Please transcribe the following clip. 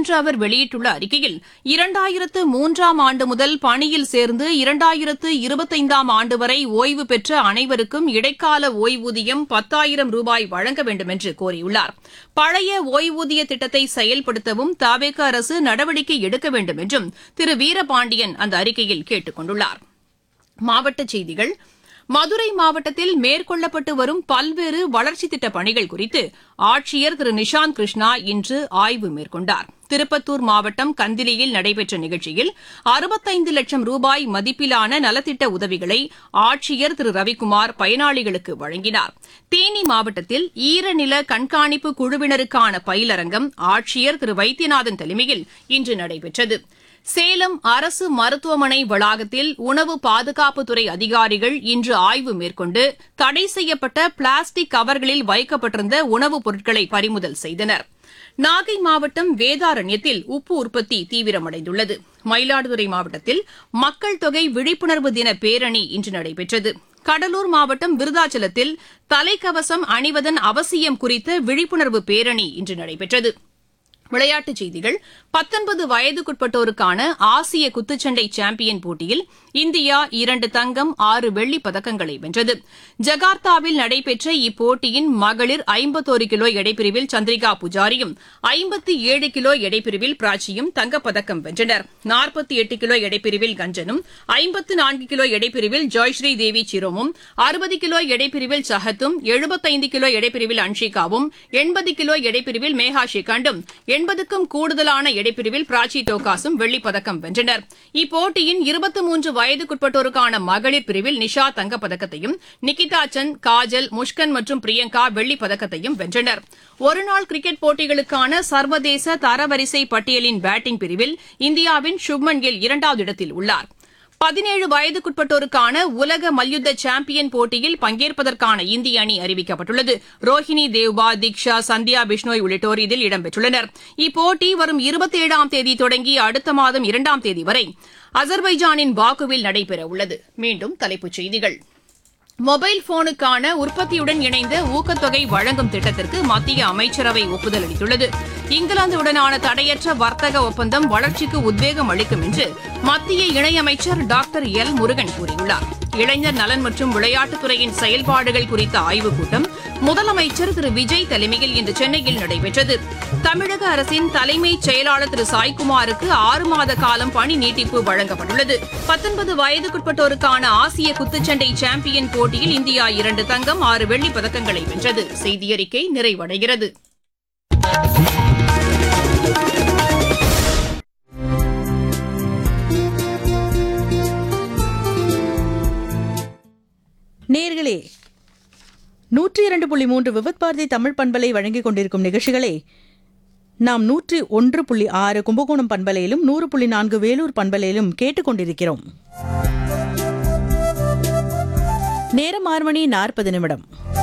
இன்று அவர் வெளியிட்டுள்ள அறிக்கையில் 2003ஆம் ஆண்டு முதல் பணியில் சேர்ந்து 2025ஆம் ஆண்டு வரை ஓய்வு பெற்ற அனைவருக்கும் இடைக்கால ஓய்வூதியம் 10,000 ரூபாய் வழங்க வேண்டும் என்று கோரியுள்ளார். பழைய ஓய்வூதிய திட்டத்தை செயல்படுத்தவும் தவேக அரசு நடவடிக்கை எடுக்க வேண்டும் என்றும் திரு வீரபாண்டியன் அந்த அறிக்கையில் கேட்டுக் கொண்டுள்ளார். மாவட்டச் செய்திகள். மதுரை மாவட்டத்தில் மேற்கொள்ளப்பட்டு வரும் பல்வேறு வளர்ச்சித் திட்டப் பணிகள் குறித்து ஆட்சியர் திரு நிஷாந்த் கிருஷ்ணா இன்று ஆய்வு மேற்கொண்டார். திருப்பத்தூர் மாவட்டம் கந்திலியில் நடைபெற்ற நிகழ்ச்சியில் 65 லட்சம் ரூபாய் மதிப்பிலான நலத்திட்ட உதவிகளை ஆட்சியர் திரு ரவிக்குமார் பயனாளிகளுக்கு வழங்கினார். தேனி மாவட்டத்தில் ஈரநில கண்காணிப்பு குழுவினருக்கான பயிலரங்கம் ஆட்சியர் திரு வைத்தியநாதன் தலைமையில் இன்று நடைபெற்றது. சேலம் அரசு மருத்துவமனை வளாகத்தில் உணவு பாதுகாப்புத்துறை அதிகாரிகள் இன்று ஆய்வு மேற்கொண்டு தடை செய்யப்பட்ட பிளாஸ்டிக் கவர்களில் வைக்கப்பட்டிருந்த உணவுப் பொருட்களை பறிமுதல் செய்தனர். நாகை மாவட்டம் வேதாரண்யத்தில் உப்பு உற்பத்தி தீவிரமடைந்துள்ளது. மயிலாடுதுறை மாவட்டத்தில் மக்கள் தொகை விழிப்புணர்வு தின பேரணி இன்று நடைபெற்றது. கடலூர் மாவட்டம் விருதாச்சலத்தில் தலைக்கவசம் அணிவதன் அவசியம் குறித்த விழிப்புணர்வு பேரணி இன்று நடைபெற்றது. விளையாட்டுச் செய்திகள். 19 வயதுக்குட்பட்டோருக்கான ஆசிய குத்துச்சண்டை சாம்பியன் போட்டியில் இந்தியா 2 தங்கம் 6 வெள்ளிப் பதக்கங்களை வென்றது. ஜகார்த்தாவில் நடைபெற்ற இப்போட்டியின் மகளிர் 51 கிலோ எடைப்பிரிவில் சந்திரிகா புஜாரியும் 57 கிலோ எடைப்பிரிவில் பிராச்சியும் தங்கப்பதக்கம் வென்றனர். 48 கிலோ எடைப்பிரிவில் கஞ்சனும் 54 கிலோ எடைப்பிரிவில் ஜாய்ஸ்ரீ தேவி சிரோமும் 60 கிலோ எடைப்பிரிவில் சஹத்தும் 75 கிலோ எடைப்பிரிவில் அன்ஷிகாவும் 80 கிலோ எடைப்பிரிவில் மேகா ஷிகாண்டும் 80க்கும் கூடுதலான எடைப்பிரிவில் பிராச்சி டோகாஸும் வெள்ளிப் பதக்கம் வென்றனர். இப்போட்டியின் 23 வயதுக்குட்பட்டோருக்கான மகளிர் பிரிவில் நிஷா தங்கப்பதக்கத்தையும், நிகிதா சந்த், காஜல், முஷ்கன் மற்றும் பிரியங்கா வெள்ளிப் பதக்கத்தையும் வென்றனர். ஒருநாள் கிரிக்கெட் போட்டிகளுக்கான சர்வதேச தரவரிசை பட்டியலின் பேட்டிங் பிரிவில் இந்தியாவின் சுப்மன் கில் 2வது இடத்தில் உள்ளார். 17 வயதுக்குட்பட்டோருக்கான உலக மல்யுத்த சாம்பியன் போட்டியில் பங்கேற்பதற்கான இந்திய அணி அறிவிக்கப்பட்டுள்ளது. ரோஹினி தேவ்பா, தீக்ஷா, சந்தியா பிஷ்னோய் உள்ளிட்டோர் இதில் இடம்பெற்றுள்ளனர். இப்போட்டி வரும் 27ஆம் தேதி தொடங்கி அடுத்த மாதம் 2ஆம் தேதி வரை அசர்பைஜானின் பாக்குவில் நடைபெறவுள்ளது. மீண்டும் தலைப்புச் செய்திகள். மொபைல் போனுக்கான உற்பத்தியுடன் இணைந்த ஊக்கத்தொகை வழங்கும் திட்டத்திற்கு மத்திய அமைச்சரவை ஒப்புதல் அளித்துள்ளது. இங்கிலாந்துடனான தடையற்ற வர்த்தக ஒப்பந்தம் வளர்ச்சிக்கு உத்வேகம் அளிக்கும் என்று மத்திய இணையமைச்சர் டாக்டர் எல் முருகன் கூறியுள்ளார். இளைஞர் நலன் மற்றும் விளையாட்டுத்துறையின் செயல்பாடுகள் குறித்த ஆய்வுக் கூட்டம் முதலமைச்சர் திரு விஜய் தலைமையில் இன்று சென்னையில் நடைபெற்றது. தமிழக அரசின் தலைமைச் செயலாளர் திரு சாய்குமாருக்கு 6 மாத காலம் பணி நீட்டிப்பு வழங்கப்பட்டுள்ளது. 19 வயதுக்குட்பட்டோருக்கான ஆசிய குத்துச்சண்டை சாம்பியன் போட்டியில் இந்தியா 2 தங்கம் 6 வெள்ளிப் பதக்கங்களை வென்றது. செய்தியறிக்கை நிறைவடைகிறது. நேயர்களே, 102.3 விவித் பாரதி தமிழ் பண்பலை வழங்கிக் கொண்டிருக்கும் நிகழ்ச்சிகளை நாம் 101.6 கும்பகோணம் பண்பலையிலும் 100.4 வேலூர் பண்பலையிலும் கேட்டுக்கொண்டிருக்கிறோம். நேரம் 6 மணி 40 நிமிடம்.